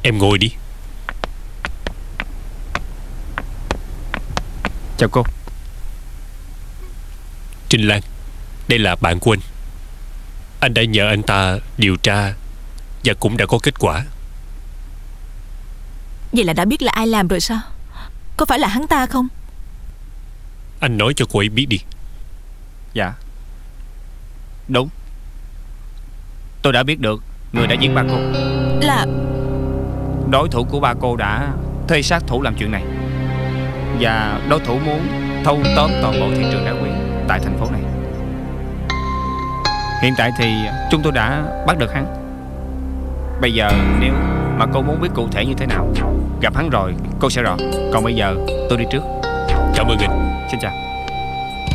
Em ngồi đi. Chào cô. Trinh Lan, đây là bạn của anh. Anh đã nhờ anh ta điều tra và cũng đã có kết quả. Vậy là đã biết là ai làm rồi sao? Có phải là hắn ta không? Anh nói cho cô ấy biết đi. Dạ, đúng. Tôi đã biết được người đã giết ba cô. Là Đối thủ của ba cô đã thuê sát thủ làm chuyện này, và đối thủ muốn thâu tóm toàn bộ thị trường đá quý tại thành phố này. Hiện tại thì chúng tôi đã bắt được hắn. Bây giờ nếu mà cô muốn biết cụ thể như thế nào, gặp hắn rồi cô sẽ rõ. Còn bây giờ tôi đi trước. Cảm ơn anh. Xin chào.